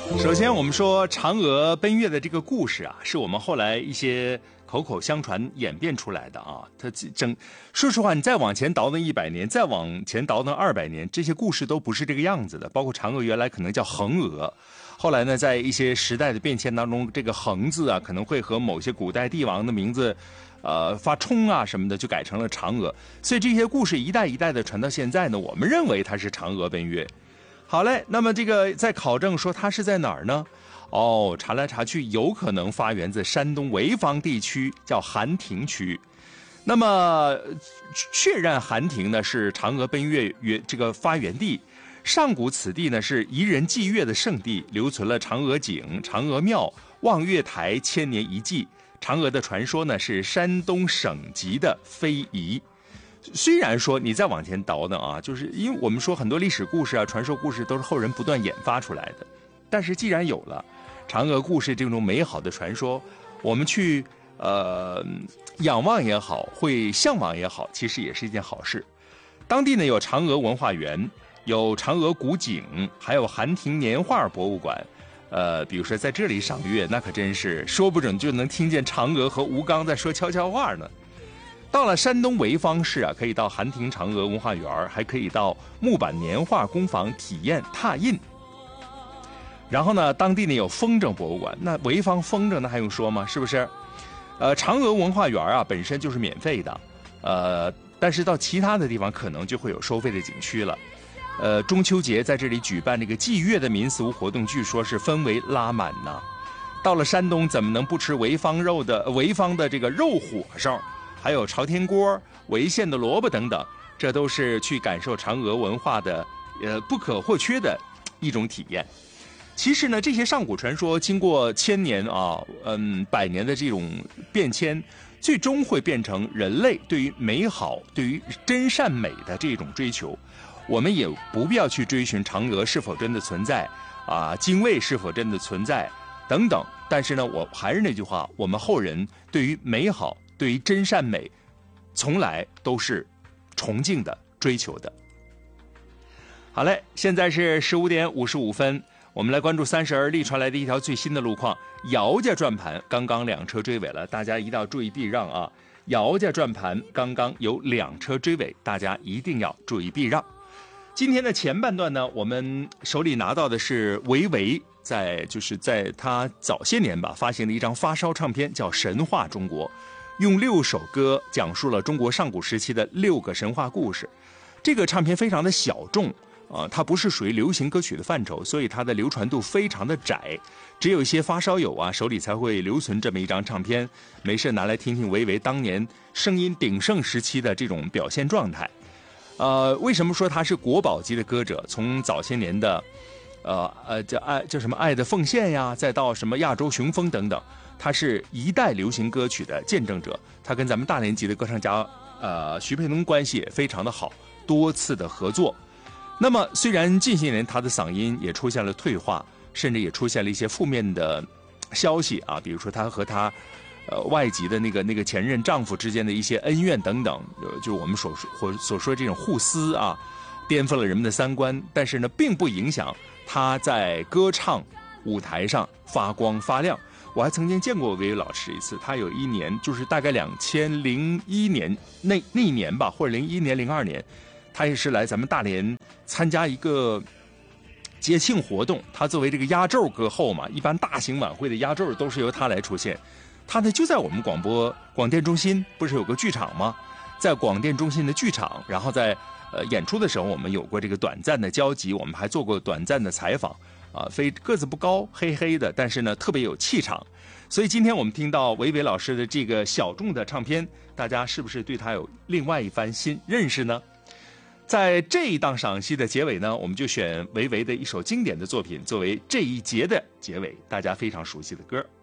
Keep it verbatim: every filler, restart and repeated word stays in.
首先我们说嫦娥奔月的这个故事啊，是我们后来一些口口相传演变出来的啊。它整说实话，你再往前倒腾一百年，再往前倒腾二百年，这些故事都不是这个样子的。包括嫦娥原来可能叫恒娥，后来呢，在一些时代的变迁当中，这个恒字啊，可能会和某些古代帝王的名字呃发冲啊什么的，就改成了嫦娥。所以这些故事一代一代的传到现在呢，我们认为它是嫦娥奔月。好嘞，那么这个在考证说它是在哪儿呢？哦，查来查去，有可能发源自山东潍坊地区，叫韩亭区。那么确认韩亭呢是嫦娥奔月月这个发源地。上古此地呢是宜人祭月的圣地，留存了嫦娥井、嫦娥庙、望月台千年遗迹。嫦娥的传说呢是山东省级的非遗。虽然说你再往前倒腾啊，就是因为我们说很多历史故事啊、传说故事都是后人不断演发出来的，但是既然有了嫦娥故事这种美好的传说，我们去呃仰望也好，会向往也好，其实也是一件好事。当地呢有嫦娥文化园，有嫦娥古井，还有韩亭年画博物馆。呃，比如说在这里赏月，那可真是说不准就能听见嫦娥和吴刚在说悄悄话呢。到了山东潍坊市啊，可以到韩亭嫦娥文化园，还可以到木板年画工坊体验拓印。然后呢，当地呢有风筝博物馆，那潍坊风筝那还用说吗？是不是？呃，嫦娥文化园啊本身就是免费的，呃，但是到其他的地方可能就会有收费的景区了。呃，中秋节在这里举办这个祭月的民俗活动，据说是氛围拉满呢。到了山东，怎么能不吃潍坊肉的潍坊的这个肉火烧？还有朝天锅、潍县的萝卜等等，这都是去感受嫦娥文化的呃不可或缺的一种体验。其实呢，这些上古传说经过千年啊，嗯，百年的这种变迁，最终会变成人类对于美好、对于真善美的这种追求。我们也不必要去追寻嫦娥是否真的存在啊，精卫是否真的存在等等。但是呢，我还是那句话，我们后人对于美好、对于真善美，从来都是崇敬的、追求的。好嘞，现在是十五点五十五分，我们来关注三十而立传来的一条最新的路况。姚家转盘刚刚两车追尾了，大家一定要注意避让啊！姚家转盘刚刚有两车追尾，大家一定要注意避让。今天的前半段呢，我们手里拿到的是维维在就是在他早些年吧发行的一张发烧唱片，叫《神话中国》，用六首歌讲述了中国上古时期的六个神话故事。这个唱片非常的小众啊、呃，它不是属于流行歌曲的范畴，所以它的流传度非常的窄，只有一些发烧友啊手里才会留存这么一张唱片，没事拿来听听维维当年声音鼎盛时期的这种表现状态。呃，为什么说他是国宝级的歌者？从早些年的，呃呃叫爱叫什么爱的奉献呀，再到什么亚洲雄风等等，他是一代流行歌曲的见证者。他跟咱们大连籍的歌唱家呃徐沛东关系也非常的好，多次的合作。那么虽然近些年他的嗓音也出现了退化，甚至也出现了一些负面的消息啊，比如说他和他。呃，外籍的那个那个前任丈夫之间的一些恩怨等等，呃，就是我们所说所说这种互撕啊，颠覆了人们的三观。但是呢，并不影响他在歌唱舞台上发光发亮。我还曾经见过维维老师一次，他有一年就是大概两千零一年那那一年吧，或者零一年零二年，他也是来咱们大连参加一个节庆活动。他作为这个压轴歌后嘛，一般大型晚会的压轴都是由他来出现。他呢就在我们广播广电中心，不是有个剧场吗？在广电中心的剧场，然后在呃演出的时候，我们有过这个短暂的交集，我们还做过短暂的采访啊。非个子不高，黑黑的，但是呢特别有气场。所以今天我们听到维维老师的这个小众的唱片，大家是不是对他有另外一番新认识呢？在这一档赏析的结尾呢，我们就选维维的一首经典的作品作为这一节的结尾，大家非常熟悉的歌。